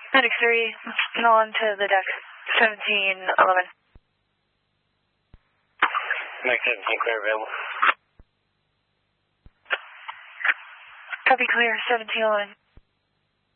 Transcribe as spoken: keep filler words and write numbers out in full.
Medic three, on to the deck, seventeen eleven. Medic seventeen, clear available. Copy clear, seventeen eleven.